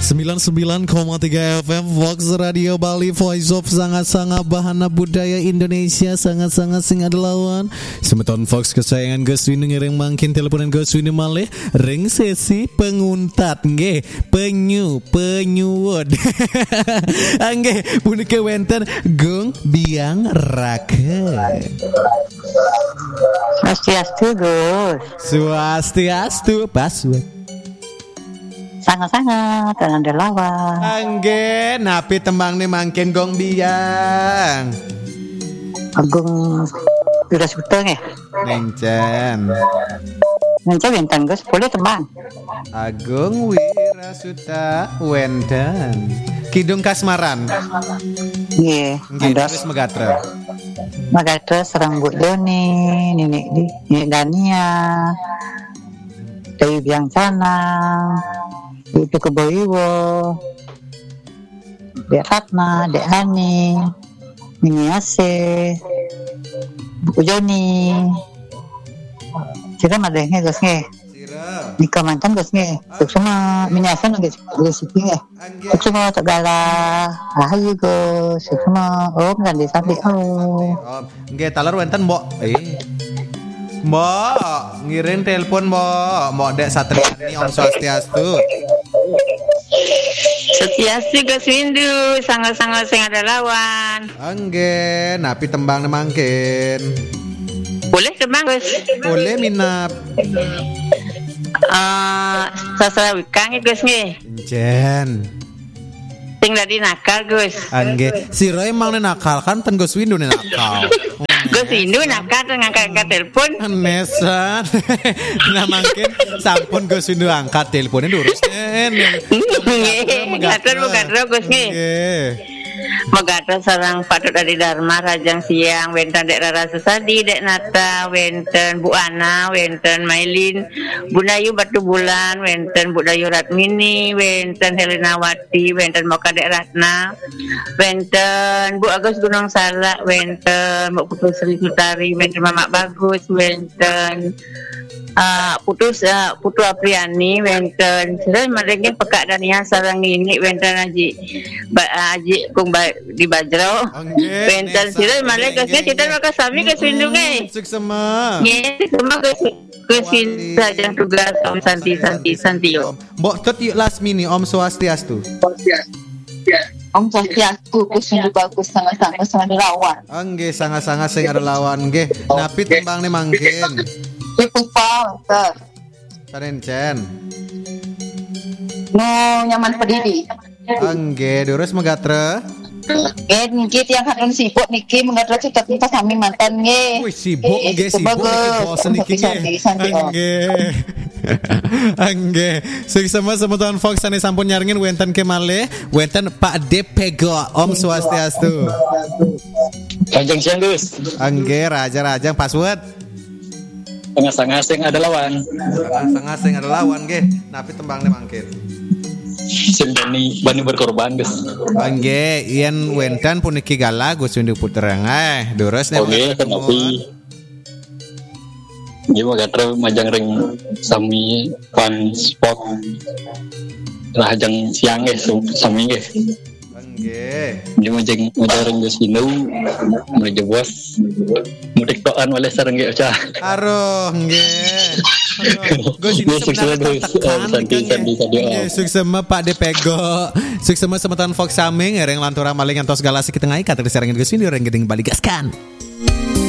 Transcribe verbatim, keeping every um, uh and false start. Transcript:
sembilan puluh sembilan koma tiga F M Vox Radio Bali, Voice of sangat-sangat bahana budaya Indonesia, sangat-sangat sing ada lawan. Semeton Vox kesayangan Gus Windu ngiring mangkin teleponan Gus Windu malih ring sesi penguntat nggih, penyu, penyuwud. Nggih, punike wenten Gung Biang Rake. Swastiastu, Gus. Swastiastu, password. Sangat-sangat dan ada lawan. Angge, napi tembang nih mangkin Gong Biang. Agung udah suteng ya. Nengcen. Nengcen bintang Gus, boleh tembang. Agung Wirasuta Wenten. Kidung Kasmaran. Iya. Nggih, terus Megatra. Megatra serang Bu Doni, Nenek di, Nenek Dania, Dewi Biang Canang, Ibu Keboiwo, Dek Ratna, Dek Hani, Mini Ase, Bu Joni, Sira madengnya Gus nge, Nika mantan Gus nge, Suksuma Mini Ase nge Gus nge, Suksuma Tegala, Rahayu Gus, Suksuma Om dan Desa Di Om. Nggih, talar wenten mbok. Eh. Mbok, ngiring telepon mbok, mbok Dek Satriani Om Swastiastu. Swastiastu Gus Windu, sangat-sangat sing ada lawan. Angge, napi tembang nemangkin. Boleh tembang Gus? Boleh minap. Eh, sastra wikang Gus nggih. Jen. Sing dadi nakal Gus. Angge, si Roy emang nakal kan ten Gus Windu nakal. Gus Windu nakal ngangkat-ngangkat telepon. Nesan. Nah mungkin sampun Gus Windu angkat teleponnya durus. Megater megater Gus nggih. Megater sareng Patut Adi Dharma Rajang Siang, wenten Dek Rara Susadi, Dek Nata, wenten Bu Ana, wenten Mailin, Bu Dayu Batu Bulan, wenten Bu Dayu Ratmini, wenten Helena Wati, wenten Moka Dek Ratna, wenten Bu Agus Gunung Salak, wenten Bu Putu Sri Sutari, wenten Mamak Bagus, wenten Uh, putus uh, Putu Apriani, wenten sudah mereka pekak dania sarang ini wenten Haji ba, Haji kung ba, di Bajro, wenten sudah mereka kita maka sami ke Sindungai suksema nggih semua ke ke Sinta tugas Om Santi Santi Santio mbok tet yuk last mini Om Swastiastu. Om Swastiastu, Gus bagus, sangat-sangat sangat lawan. Nggih, sangat-sangat sing ada lawan nggih. Napi tembang ne mangkin. Itu Pak, Ustaz. Karen Chen. No nyaman pedidi. Angge, durus megatre. Eh, niki yang kadang sibuk niki mengadra cita-cita sami mantan nge. Wih, sibuk nge, sibuk niki bosen niki nge. Angge. Angge. Suksema semeton Fox ane sampun nyaringin wenten kemale, wenten Pak D Pego Om Swastiastu. Rajang Siang Gus. Angge, raja-rajang password. Sangat-sangat sing ada lawan. Sangat-sangat sing ada lawan nggih. Napi tembangne mangkin. Sing bani bani berkorban Gus. Angge, yen wenten puniki gala Gus Windu puterang eh. Durus nek. Oke, tapi Jiwa gatra majang ring sami pan spot. Rajang Siang eh sami nggih. Nggih. Dia majang majang ring Gus Windu menuju bos. Mudik toan oleh sareng ge cah. Aduh, nggih. Gus ini sebenarnya tekan. Suksema Pak D Pego. Suksema semetan Fox Saming, reng lantura maling antos galasi kita ngai kata diserengin Gus ini reng gedeng balik gaskan.